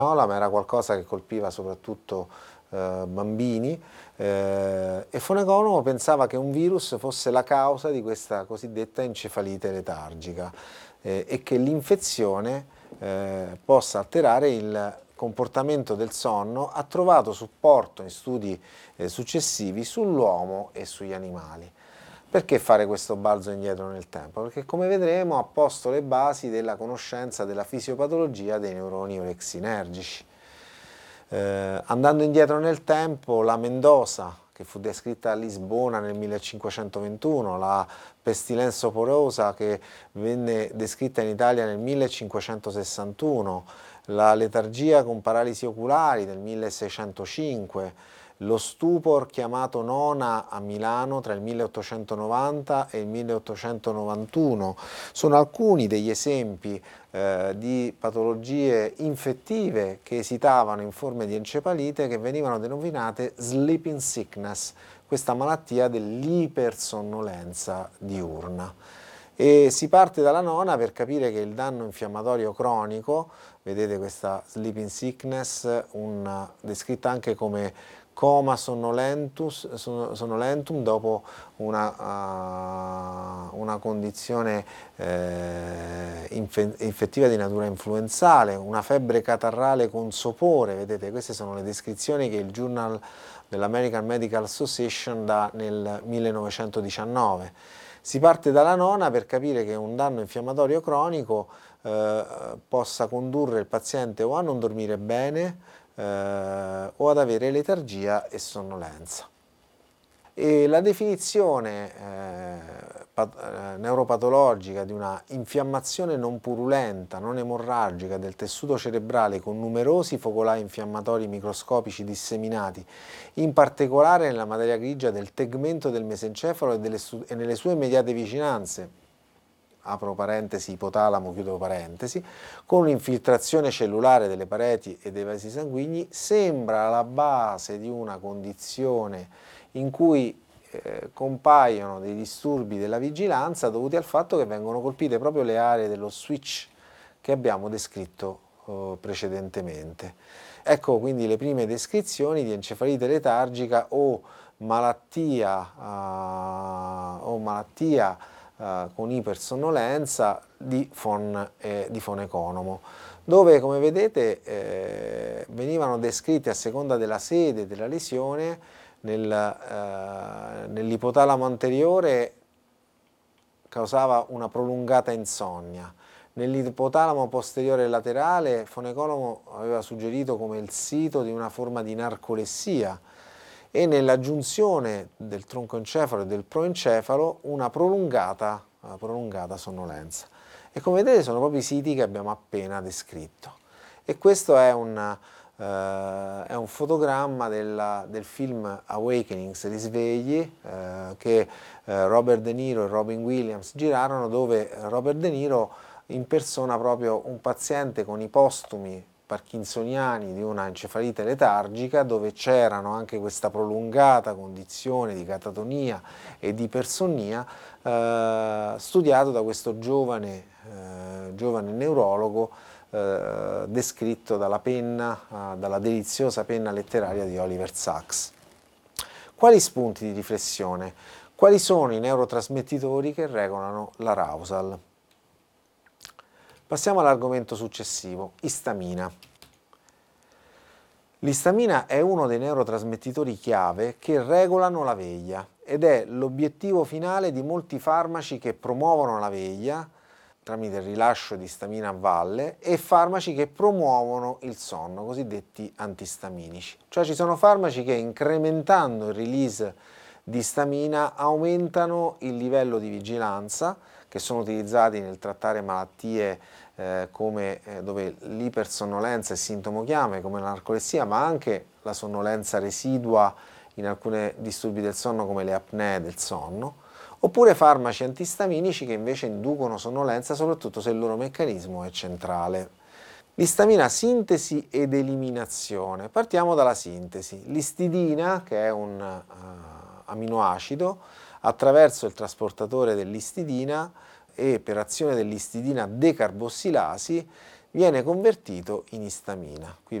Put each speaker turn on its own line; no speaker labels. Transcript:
ma era qualcosa che colpiva soprattutto bambini, e Foneconomo pensava che un virus fosse la causa di questa cosiddetta encefalite letargica, e che l'infezione possa alterare il comportamento del sonno. Ha trovato supporto in studi successivi sull'uomo e sugli animali. Perché fare questo balzo indietro nel tempo? Perché, come vedremo, ha posto le basi della conoscenza della fisiopatologia dei neuroni orexinergici. Andando indietro nel tempo, la Mendoza, che fu descritta a Lisbona nel 1521, la pestilenza oporosa, che venne descritta in Italia nel 1561, la letargia con paralisi oculari del 1605, lo stupor chiamato nona a Milano tra il 1890 e il 1891, sono alcuni degli esempi di patologie infettive che esitavano in forme di encefalite, che venivano denominate sleeping sickness, questa malattia dell'ipersonnolenza diurna. E si parte dalla nona per capire che il danno infiammatorio cronico, vedete questa sleeping sickness, descritta anche come coma sonnolentum dopo una condizione infettiva di natura influenzale, una febbre catarrale con sopore. Vedete, queste sono le descrizioni che il Journal dell'American Medical Association dà nel 1919. Si parte dalla nona per capire che un danno infiammatorio cronico possa condurre il paziente o a non dormire bene o ad avere letargia e sonnolenza. E la definizione neuropatologica di una infiammazione non purulenta, non emorragica del tessuto cerebrale con numerosi focolai infiammatori microscopici disseminati, in particolare nella materia grigia del tegmento del mesencefalo e nelle sue immediate vicinanze, apro parentesi, ipotalamo, chiudo parentesi, con un'infiltrazione cellulare delle pareti e dei vasi sanguigni, sembra la base di una condizione in cui compaiono dei disturbi della vigilanza dovuti al fatto che vengono colpite proprio le aree dello switch che abbiamo descritto precedentemente. Ecco quindi le prime descrizioni di encefalite letargica o malattia con ipersonnolenza di Foneconomo, dove, come vedete, venivano descritte a seconda della sede della lesione. Nell'ipotalamo anteriore causava una prolungata insonnia. Nell'ipotalamo posteriore laterale Foneconomo aveva suggerito come il sito di una forma di narcolessia, e nella giunzione del troncoencefalo e del proencefalo una prolungata sonnolenza. E come vedete sono proprio i siti che abbiamo appena descritto. E questo è un fotogramma del film Awakenings, Risvegli, che Robert De Niro e Robin Williams girarono, dove Robert De Niro impersona proprio un paziente con i postumi parkinsoniani di una encefalite letargica, dove c'erano anche questa prolungata condizione di catatonia e di ipersonnia, studiato da questo giovane neurologo, descritto dalla deliziosa penna letteraria di Oliver Sacks. Quali spunti di riflessione? Quali sono i neurotrasmettitori che regolano l'arousal? Passiamo all'argomento successivo, istamina. L'istamina è uno dei neurotrasmettitori chiave che regolano la veglia ed è l'obiettivo finale di molti farmaci che promuovono la veglia tramite il rilascio di istamina a valle, e farmaci che promuovono il sonno, cosiddetti antistaminici. Cioè ci sono farmaci che, incrementando il release di istamina, aumentano il livello di vigilanza, che sono utilizzati nel trattare malattie dove l'ipersonnolenza è sintomo chiave, come la narcolessia, ma anche la sonnolenza residua in alcuni disturbi del sonno come le apnee del sonno, oppure farmaci antistaminici che invece inducono sonnolenza, soprattutto se il loro meccanismo è centrale. L'istamina, sintesi ed eliminazione. Partiamo dalla sintesi. L'istidina, che è un aminoacido, attraverso il trasportatore dell'istidina e per azione dell'istidina decarbossilasi viene convertito in istamina. Qui